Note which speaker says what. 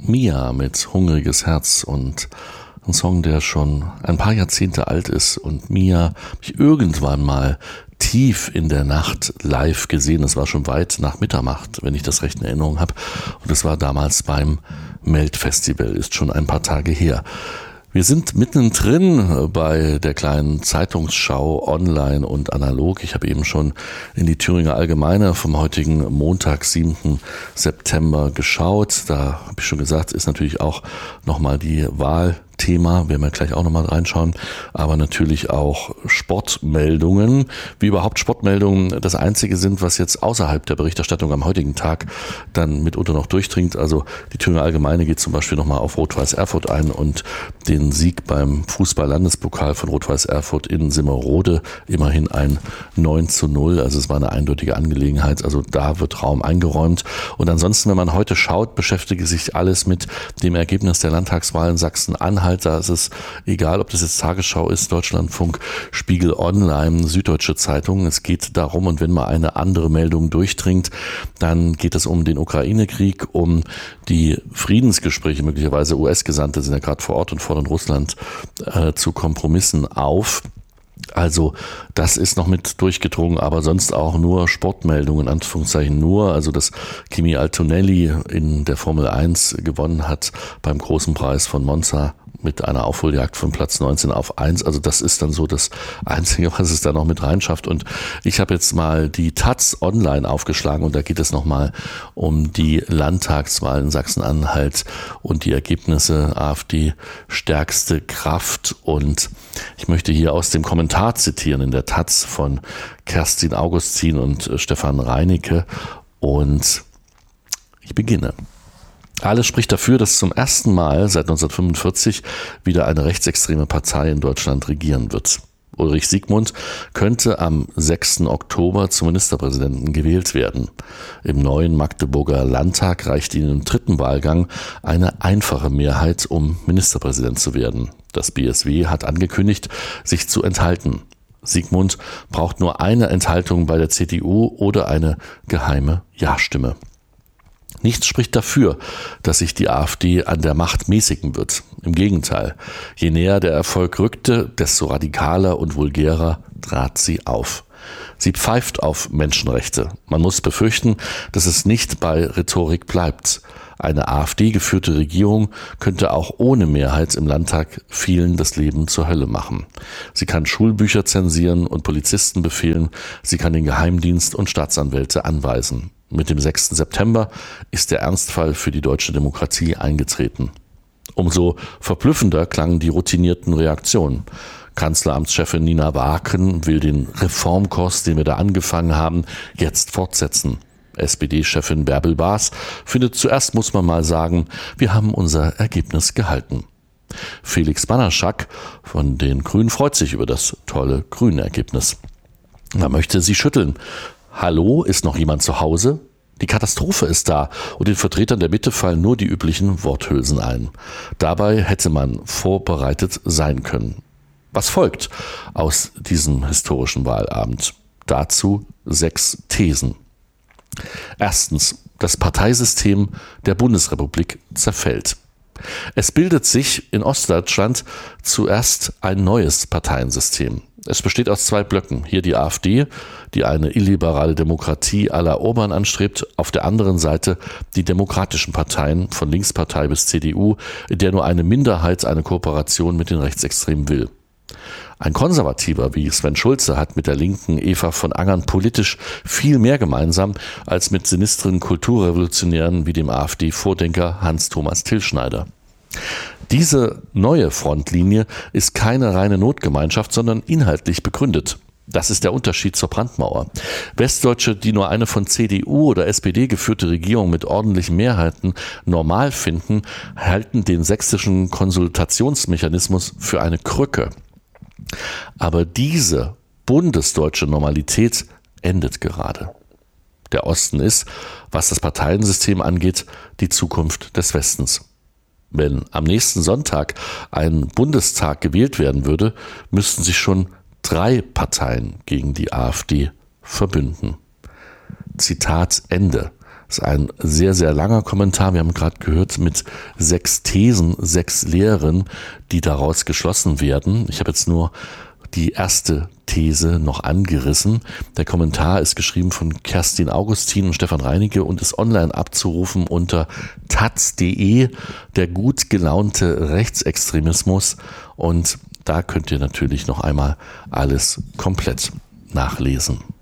Speaker 1: Mia mit Hungriges Herz und ein Song, der schon ein paar Jahrzehnte alt ist. Und Mia habe ich irgendwann mal tief in der Nacht live gesehen. Das war schon weit nach Mitternacht, wenn ich das recht in Erinnerung habe. Und das war damals beim Melt-Festival, ist schon ein paar Tage her. Wir sind mittendrin bei der kleinen Zeitungsschau online und analog. Ich habe eben schon in die Thüringer Allgemeine vom heutigen Montag, 7. September geschaut. Da habe ich schon gesagt, ist natürlich auch nochmal die Wahlthema, werden wir gleich auch nochmal reinschauen, aber natürlich auch Sportmeldungen. Wie überhaupt Sportmeldungen das Einzige sind, was jetzt außerhalb der Berichterstattung am heutigen Tag dann mitunter noch durchdringt. Also die Thüringer Allgemeine geht zum Beispiel nochmal auf Rot-Weiß Erfurt ein und den Sieg beim Fußball-Landespokal von Rot-Weiß Erfurt in Simmerode, immerhin ein 9:0, also es war eine eindeutige Angelegenheit, also da wird Raum eingeräumt. Und ansonsten, wenn man heute schaut, beschäftigt sich alles mit dem Ergebnis der Landtagswahl in Sachsen-Anhalt. Da ist es egal, ob das jetzt Tagesschau ist, Deutschlandfunk, Spiegel Online, Süddeutsche Zeitung. Es geht darum, und wenn mal eine andere Meldung durchdringt, dann geht es um den Ukraine-Krieg, um die Friedensgespräche, möglicherweise US-Gesandte sind ja gerade vor Ort und fordern Russland zu Kompromissen auf. Also das ist noch mit durchgedrungen, aber sonst auch nur Sportmeldungen, in Anführungszeichen nur. Also dass Kimi Antonelli in der Formel 1 gewonnen hat beim großen Preis von Monza mit einer Aufholjagd von Platz 19 auf 1. Also das ist dann so das Einzige, was es da noch mit reinschafft. Und ich habe jetzt mal die Taz online aufgeschlagen und da geht es nochmal um die Landtagswahl in Sachsen-Anhalt und die Ergebnisse AfD stärkste Kraft. Und ich möchte hier aus dem Kommentar zitieren in der Taz von Kerstin Augustin und Stefan Reinicke. Und ich beginne. Alles spricht dafür, dass zum ersten Mal seit 1945 wieder eine rechtsextreme Partei in Deutschland regieren wird. Ulrich Siegmund könnte am 6. Oktober zum Ministerpräsidenten gewählt werden. Im neuen Magdeburger Landtag reicht ihm im dritten Wahlgang eine einfache Mehrheit, um Ministerpräsident zu werden. Das BSW hat angekündigt, sich zu enthalten. Siegmund braucht nur eine Enthaltung bei der CDU oder eine geheime Ja-Stimme. Nichts spricht dafür, dass sich die AfD an der Macht mäßigen wird. Im Gegenteil, je näher der Erfolg rückte, desto radikaler und vulgärer trat sie auf. Sie pfeift auf Menschenrechte. Man muss befürchten, dass es nicht bei Rhetorik bleibt. Eine AfD-geführte Regierung könnte auch ohne Mehrheit im Landtag vielen das Leben zur Hölle machen. Sie kann Schulbücher zensieren und Polizisten befehlen. Sie kann den Geheimdienst und Staatsanwälte anweisen. Mit dem 6. September ist der Ernstfall für die deutsche Demokratie eingetreten. Umso verblüffender klangen die routinierten Reaktionen. Kanzleramtschefin Nina Waken will den Reformkurs, den wir da angefangen haben, jetzt fortsetzen. SPD-Chefin Bärbel Baas findet, zuerst muss man mal sagen, wir haben unser Ergebnis gehalten. Felix Banaschak von den Grünen freut sich über das tolle Grünen-Ergebnis. Man möchte sie schütteln. Hallo, ist noch jemand zu Hause? Die Katastrophe ist da und den Vertretern der Mitte fallen nur die üblichen Worthülsen ein. Dabei hätte man vorbereitet sein können. Was folgt aus diesem historischen Wahlabend? Dazu 6 Thesen. Erstens, das Parteisystem der Bundesrepublik zerfällt. Es bildet sich in Ostdeutschland zuerst ein neues Parteiensystem. Es besteht aus 2 Blöcken. Hier die AfD, die eine illiberale Demokratie à la Orban anstrebt. Auf der anderen Seite die demokratischen Parteien, von Linkspartei bis CDU, in der nur eine Minderheit eine Kooperation mit den Rechtsextremen will. Ein Konservativer wie Sven Schulze hat mit der linken Eva von Angern politisch viel mehr gemeinsam als mit sinistren Kulturrevolutionären wie dem AfD-Vordenker Hans-Thomas Tillschneider. Diese neue Frontlinie ist keine reine Notgemeinschaft, sondern inhaltlich begründet. Das ist der Unterschied zur Brandmauer. Westdeutsche, die nur eine von CDU oder SPD geführte Regierung mit ordentlichen Mehrheiten normal finden, halten den sächsischen Konsultationsmechanismus für eine Krücke. Aber diese bundesdeutsche Normalität endet gerade. Der Osten ist, was das Parteiensystem angeht, die Zukunft des Westens. Wenn am nächsten Sonntag ein Bundestag gewählt werden würde, müssten sich schon 3 Parteien gegen die AfD verbünden. Zitat Ende. Das ist ein sehr, sehr langer Kommentar. Wir haben gerade gehört mit 6 Thesen, 6 Lehren, die daraus geschlossen werden. Ich habe jetzt nur die erste These noch angerissen. Der Kommentar ist geschrieben von Kerstin Augustin und Stefan Reinecke und ist online abzurufen unter taz.de, der gut gelaunte Rechtsextremismus. Und da könnt ihr natürlich noch einmal alles komplett nachlesen.